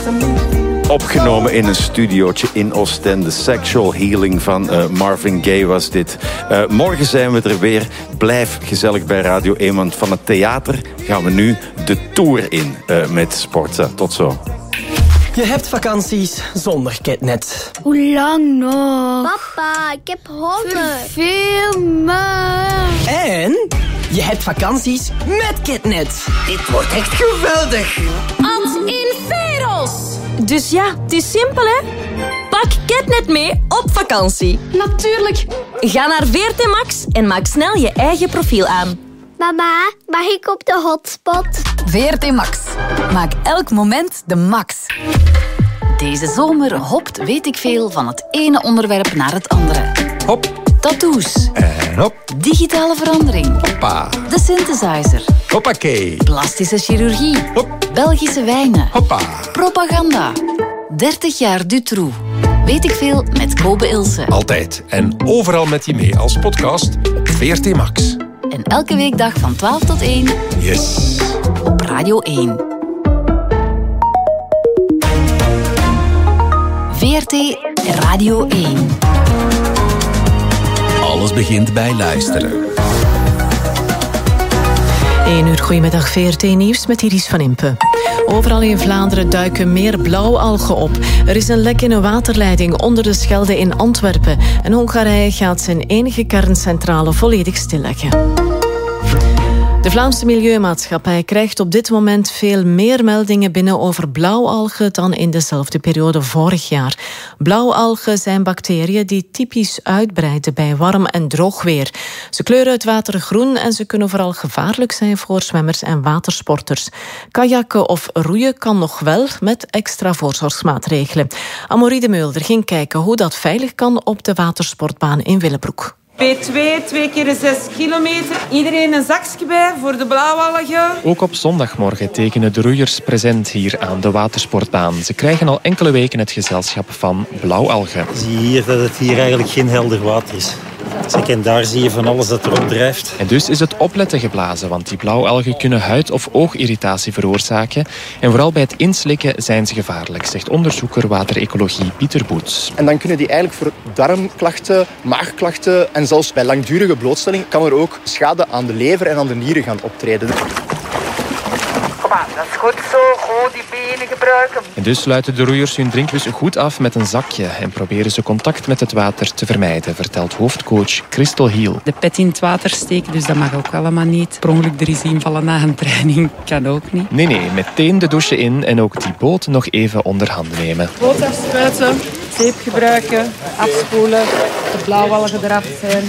Opgenomen in een studiootje in Oostende. Sexual Healing van Marvin Gaye was dit. Morgen zijn we er weer. Blijf gezellig bij Radio 1, want van het theater gaan we nu de tour in met Sportza. Tot zo. Je hebt vakanties zonder Ketnet. Hoe lang nog? Papa, ik heb honger. Veel me. En je hebt vakanties met Ketnet. Dit wordt echt geweldig. Ad in Veros. Dus ja, het is simpel, hè? Pak Ketnet mee op vakantie. Natuurlijk. Ga naar VRT Max en maak snel je eigen profiel aan. Mama, mag ik op de hotspot? VRT Max. Maak elk moment de max. Deze zomer hopt weet ik veel van het ene onderwerp naar het andere. Hop. Tattoos. En hop. Digitale verandering. Hoppa. De synthesizer. Hoppakee. Plastische chirurgie. Hop. Belgische wijnen. Hoppa. Propaganda. 30 jaar Dutroux. Weet ik veel met Kobe Ilse. Altijd en overal met je mee als podcast op VRT Max. En elke weekdag van 12 tot 1. Yes. Op Radio 1. VRT Radio 1. Alles begint bij luisteren. 1 uur, goedemiddag, VRT Nieuws met Iris van Impe. Overal in Vlaanderen duiken meer blauwalgen op. Er is een lek in een waterleiding onder de Schelde in Antwerpen. En Hongarije gaat zijn enige kerncentrale volledig stilleggen. De Vlaamse Milieumaatschappij krijgt op dit moment veel meer meldingen binnen over blauwalgen dan in dezelfde periode vorig jaar. Blauwalgen zijn bacteriën die typisch uitbreiden bij warm en droog weer. Ze kleuren het water groen en ze kunnen vooral gevaarlijk zijn voor zwemmers en watersporters. Kajakken of roeien kan nog wel met extra voorzorgsmaatregelen. Amorie de Mulder ging kijken hoe dat veilig kan op de watersportbaan in Willebroek. P2, 2 keer 6 kilometer. Iedereen een zakje bij voor de blauwalgen. Ook op zondagmorgen tekenen de roeiers present hier aan de watersportbaan. Ze krijgen al enkele weken het gezelschap van blauwalgen. Zie je hier dat het hier eigenlijk geen helder water is. Kijk, en daar zie je van alles dat erop drijft. En dus is het opletten geblazen, want die blauwalgen kunnen huid- of oogirritatie veroorzaken. En vooral bij het inslikken zijn ze gevaarlijk, zegt onderzoeker waterecologie Pieter Boets. En dan kunnen die eigenlijk voor darmklachten, maagklachten en zelfs bij langdurige blootstelling kan er ook schade aan de lever en aan de nieren gaan optreden. Kom aan, dat is goed zo. Goed die benen gebruiken. En dus sluiten de roeiers hun drinkbus goed af met een zakje en proberen ze contact met het water te vermijden, vertelt hoofdcoach Christel Hiel. De pet in het water steken, dus dat mag ook allemaal niet. Per ongeluk er eens invallen na een training, kan ook niet. Nee, meteen de douche in en ook die boot nog even onder handen nemen. Boot afspuiten, zeep gebruiken, afspoelen, de blauwalgen eraf zijn.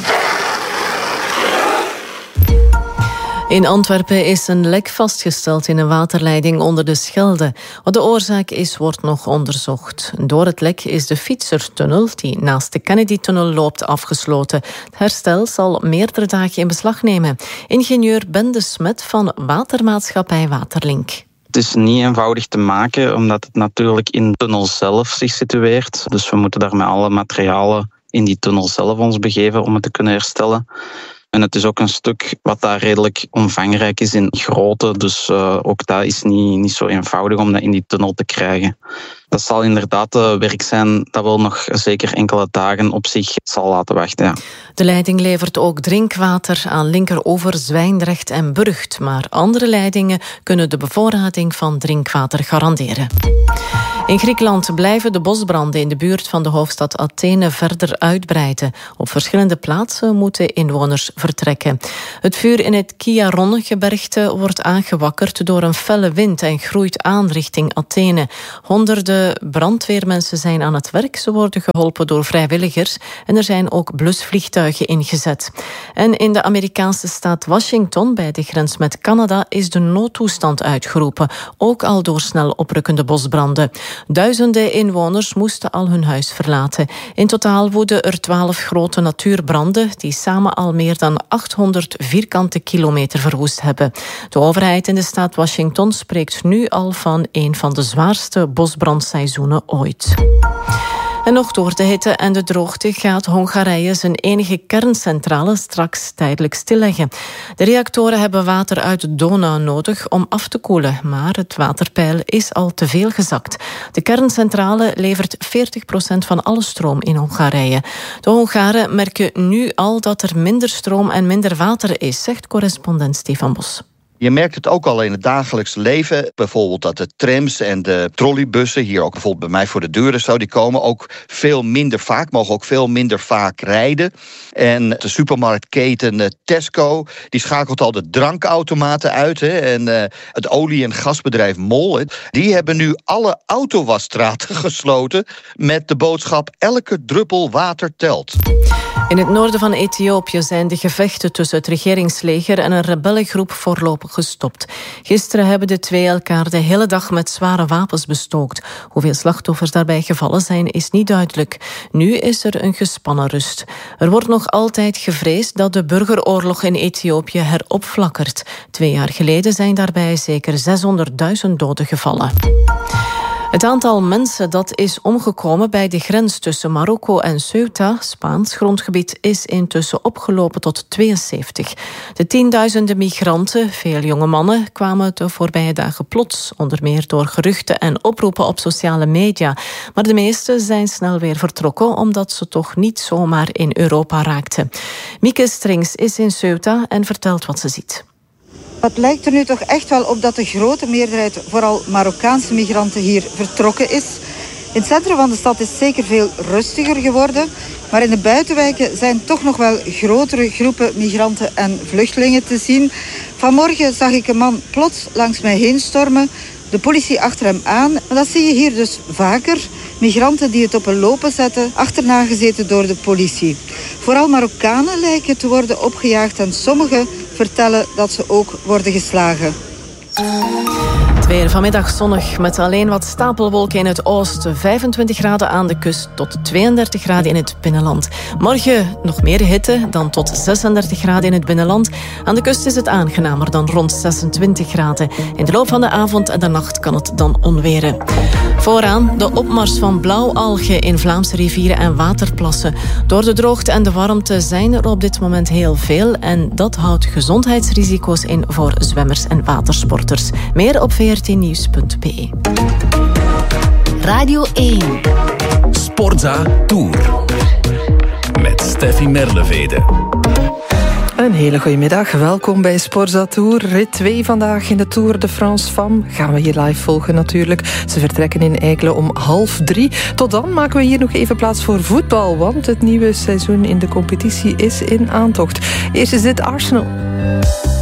In Antwerpen is een lek vastgesteld in een waterleiding onder de Schelde. Wat de oorzaak is, wordt nog onderzocht. Door het lek is de fietsertunnel, die naast de Kennedy-tunnel loopt, afgesloten. Het herstel zal meerdere dagen in beslag nemen. Ingenieur Ben de Smet van watermaatschappij Waterlink. Het is niet eenvoudig te maken, omdat het natuurlijk in de tunnel zelf zich situeert. Dus we moeten daar met alle materialen in die tunnel zelf ons begeven om het te kunnen herstellen. En het is ook een stuk wat daar redelijk omvangrijk is in grootte. Dus ook dat is niet zo eenvoudig om dat in die tunnel te krijgen. Dat zal inderdaad werk zijn dat wel nog zeker enkele dagen op zich zal laten wachten. Ja. De leiding levert ook drinkwater aan Linkeroever, Zwijndrecht en Burgt. Maar andere leidingen kunnen de bevoorrading van drinkwater garanderen. In Griekenland blijven de bosbranden in de buurt van de hoofdstad Athene verder uitbreiden. Op verschillende plaatsen moeten inwoners vertrekken. Het vuur in het Chiaron-gebergte wordt aangewakkerd door een felle wind en groeit aan richting Athene. Honderden brandweermensen zijn aan het werk. Ze worden geholpen door vrijwilligers en er zijn ook blusvliegtuigen ingezet. En in de Amerikaanse staat Washington, bij de grens met Canada, is de noodtoestand uitgeroepen, ook al door snel oprukkende bosbranden. Duizenden inwoners moesten al hun huis verlaten. In totaal woeden er 12 grote natuurbranden die samen al meer dan 800 vierkante kilometer verwoest hebben. De overheid in de staat Washington spreekt nu al van een van de zwaarste bosbrandseizoenen ooit. En nog door de hitte en de droogte gaat Hongarije zijn enige kerncentrale straks tijdelijk stilleggen. De reactoren hebben water uit de Donau nodig om af te koelen, maar het waterpeil is al te veel gezakt. De kerncentrale levert 40% van alle stroom in Hongarije. De Hongaren merken nu al dat er minder stroom en minder water is, zegt correspondent Stefan Bos. Je merkt het ook al in het dagelijks leven. Bijvoorbeeld dat de trams en de trolleybussen, hier ook bijvoorbeeld bij mij voor de deuren die komen ook veel minder vaak, mogen ook veel minder vaak rijden. En de supermarktketen Tesco, die schakelt al de drankautomaten uit. En het olie- en gasbedrijf MOL, die hebben nu alle autowasstraten gesloten met de boodschap: elke druppel water telt. In het noorden van Ethiopië zijn de gevechten tussen het regeringsleger en een rebellengroep voorlopig gestopt. Gisteren hebben de twee elkaar de hele dag met zware wapens bestookt. Hoeveel slachtoffers daarbij gevallen zijn, is niet duidelijk. Nu is er een gespannen rust. Er wordt nog altijd gevreesd dat de burgeroorlog in Ethiopië heropflakkert. 2 jaar geleden zijn daarbij zeker 600.000 doden gevallen. Het aantal mensen dat is omgekomen bij de grens tussen Marokko en Ceuta, Spaans grondgebied, is intussen opgelopen tot 72. De tienduizenden migranten, veel jonge mannen, kwamen de voorbije dagen plots, onder meer door geruchten en oproepen op sociale media. Maar de meesten zijn snel weer vertrokken, omdat ze toch niet zomaar in Europa raakten. Mieke Strings is in Ceuta en vertelt wat ze ziet. Het lijkt er nu toch echt wel op dat de grote meerderheid, vooral Marokkaanse migranten, hier vertrokken is. In het centrum van de stad is zeker veel rustiger geworden. Maar in de buitenwijken zijn toch nog wel grotere groepen migranten en vluchtelingen te zien. Vanmorgen zag ik een man plots langs mij heen stormen. De politie achter hem aan. Maar dat zie je hier dus vaker. Migranten die het op een lopen zetten, achterna gezeten door de politie. Vooral Marokkanen lijken te worden opgejaagd en sommigen vertellen dat ze ook worden geslagen. Het weer vanmiddag zonnig met alleen wat stapelwolken in het oosten. 25 graden aan de kust tot 32 graden in het binnenland. Morgen nog meer hitte, dan tot 36 graden in het binnenland. Aan de kust is het aangenamer dan rond 26 graden. In de loop van de avond en de nacht kan het dan onweren. Vooraan de opmars van blauwalgen in Vlaamse rivieren en waterplassen. Door de droogte en de warmte zijn er op dit moment heel veel. En dat houdt gezondheidsrisico's in voor zwemmers en watersporters. Meer op vrtnieuws.be. Radio 1. Sportza Tour. Met Steffi Merlevede. Een hele goede middag. Welkom bij Sportza Tour. Rit 2 vandaag in de Tour de France Femmes. Gaan we hier live volgen natuurlijk. Ze vertrekken in Eikelen om 2:30. Tot dan maken we hier nog even plaats voor voetbal. Want het nieuwe seizoen in de competitie is in aantocht. Eerst is dit Arsenal.